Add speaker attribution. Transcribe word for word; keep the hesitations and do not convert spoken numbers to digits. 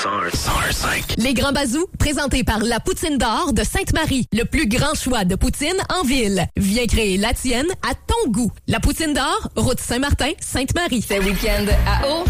Speaker 1: cent un cinq.
Speaker 2: Les Grands Bazous, présentés par La Poutine d'Or de Sainte-Marie. Le plus grand choix de poutine en ville. Viens créer la tienne à ton goût. La Poutine d'Or, route Saint-Martin, Sainte-Marie.
Speaker 3: Ce week-end à Eau,